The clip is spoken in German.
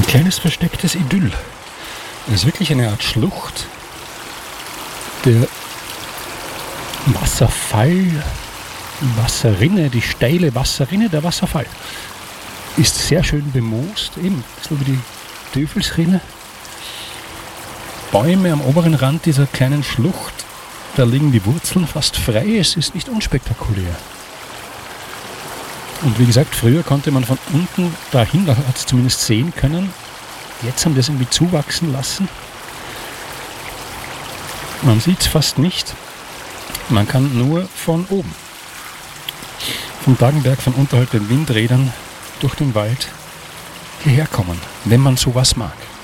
Ein kleines verstecktes Idyll. Es ist wirklich eine Art Schlucht. Der Wasserfall, die Wasserrinne, die steile Wasserrinne, der Wasserfall, ist sehr schön bemoost, eben so wie die Teufelsrinne. Bäume am oberen Rand dieser kleinen Schlucht, da liegen die Wurzeln fast frei, es ist nicht unspektakulär. Und wie gesagt, früher konnte man von unten dahin, da hat es zumindest sehen können. Jetzt haben wir es irgendwie zuwachsen lassen. Man sieht es fast nicht. Man kann nur von oben, vom Dagenberg, von unterhalb den Windrädern durch den Wald hierher kommen, wenn man sowas mag.